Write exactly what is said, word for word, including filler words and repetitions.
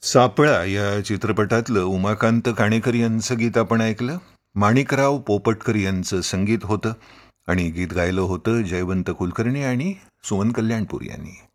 सापळा या चित्रपटातलं उमाकांत काणेकर यांचं गीत आपण ऐकलं. माणिकराव पोपटकर यांचं संगीत होतं आणि गीत गायलं होतं जयवंत कुलकर्णी आणि सुमन कल्याणपूर यांनी.